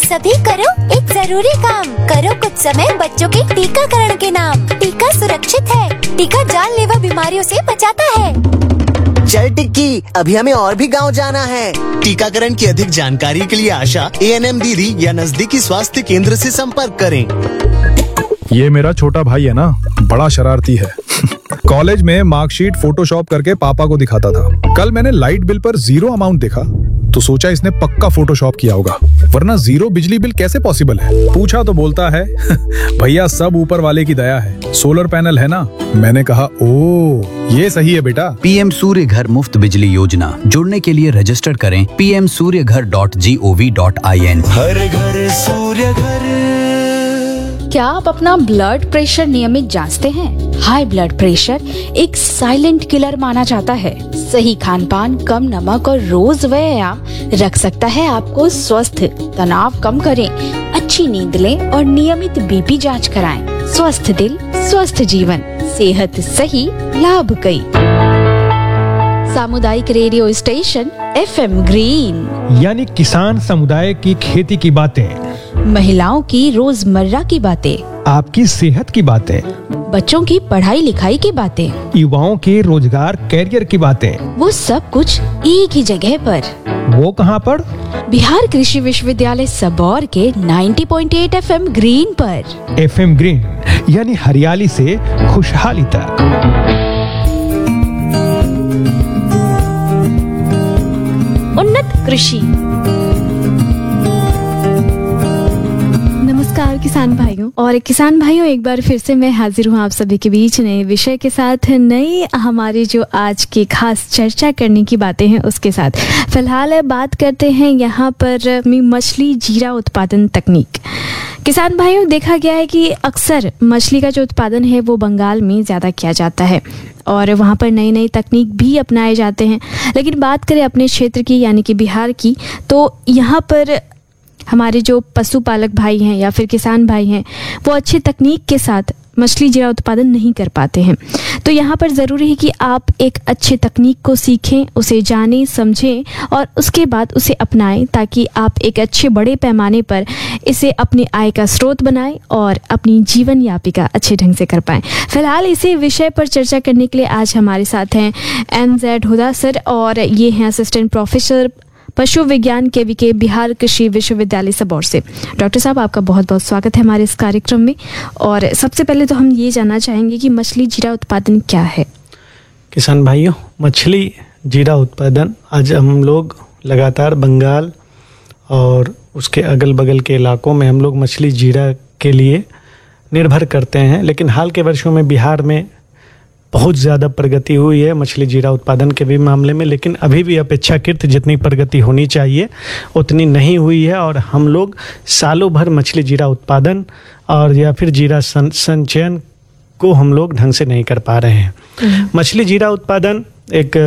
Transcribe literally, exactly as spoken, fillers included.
सभी करो एक जरूरी काम, करो कुछ समय बच्चों के टीकाकरण के नाम। टीका सुरक्षित है, टीका जानलेवा बीमारियों से बचाता है। चल टिक्की, अभी हमें और भी गांव जाना है। टीकाकरण की अधिक जानकारी के लिए आशा, ए एन एम दीदी या नजदीकी स्वास्थ्य केंद्र से संपर्क करें। ये मेरा छोटा भाई है ना, बड़ा शरारती है। कॉलेज में मार्कशीट फोटोशॉप करके पापा को दिखाता था। कल मैंने लाइट बिल पर जीरो अमाउंट देखा तो सोचा इसने पक्का फोटोशॉप किया होगा, वरना जीरो बिजली बिल कैसे पॉसिबल है। पूछा तो बोलता है भैया सब ऊपर वाले की दया है, सोलर पैनल है ना। मैंने कहा ओ ये सही है बेटा। पीएम सूर्य घर मुफ्त बिजली योजना, जुड़ने के लिए रजिस्टर करें पी एम सूर्य घर dot G O V dot I N. हर घर सूर्य घर। क्या आप अपना ब्लड प्रेशर नियमित जांचते हैं? हाई ब्लड प्रेशर एक साइलेंट किलर माना जाता है। सही खान पान, कम नमक और रोज व्यायाम रख सकता है आपको स्वस्थ। तनाव कम करें, अच्छी नींद लें और नियमित बीपी जांच कराएं। स्वस्थ दिल, स्वस्थ जीवन, सेहत सही, लाभ कई। सामुदायिक radio station F M green, यानी किसान समुदाय की खेती की बातें, महिलाओं की रोजमर्रा की बातें, आपकी सेहत की बातें, बच्चों की पढ़ाई लिखाई की बातें, युवाओं के रोजगार कैरियर की बातें, वो सब कुछ एक ही जगह पर। वो कहाँ पर? बिहार कृषि विश्वविद्यालय सबौर के नब्बे पॉइंट आठ एफ एम ग्रीन पर। एफ एम ग्रीन यानी हरियाली से खुशहाली तक। उन्नत कृषि। नमस्कार किसान भाइयों और किसान भाइयों, एक बार फिर से मैं हाजिर हूँ आप सभी के बीच नए विषय के साथ, नई हमारी जो आज की खास चर्चा करने की बातें हैं उसके साथ। फिलहाल बात करते हैं यहाँ पर मछली जीरा उत्पादन तकनीक। किसान भाइयों, देखा गया है कि अक्सर मछली का जो उत्पादन है वो बंगाल में ज़्यादा किया जाता है और वहाँ पर नई नई तकनीक भी अपनाए जाते हैं। लेकिन बात करें अपने क्षेत्र की यानी कि बिहार की, तो यहाँ पर हमारे जो पशुपालक भाई हैं या फिर किसान भाई हैं वो अच्छी तकनीक के साथ मछली जीरा उत्पादन नहीं कर पाते हैं। तो यहाँ पर ज़रूरी है कि आप एक अच्छी तकनीक को सीखें, उसे जानें, समझें और उसके बाद उसे अपनाएं, ताकि आप एक अच्छे बड़े पैमाने पर इसे अपनी आय का स्रोत बनाएं और अपनी जीवन यापिका अच्छे ढंग से कर पाएं। फिलहाल इसी विषय पर चर्चा करने के लिए आज हमारे साथ हैं एन जेड हुदा सर, और ये हैं असिस्टेंट प्रोफेसर पशु विज्ञान के वी के बिहार कृषि विश्वविद्यालय सबौर से। डॉक्टर साहब, आपका बहुत बहुत स्वागत है हमारे इस कार्यक्रम में। और सबसे पहले तो हम ये जानना चाहेंगे कि मछली जीरा उत्पादन क्या है। किसान भाइयों, मछली जीरा उत्पादन आज हम लोग लगातार बंगाल और उसके अगल बगल के इलाकों में हम लोग मछली जीरा के लिए निर्भर करते हैं। लेकिन हाल के वर्षों में बिहार में बहुत ज़्यादा प्रगति हुई है मछली जीरा उत्पादन के भी मामले में, लेकिन अभी भी अपेक्षाकृत जितनी प्रगति होनी चाहिए उतनी नहीं हुई है। और हम लोग सालों भर मछली जीरा उत्पादन और या फिर जीरा संचयन को हम लोग ढंग से नहीं कर पा रहे हैं। मछली जीरा उत्पादन एक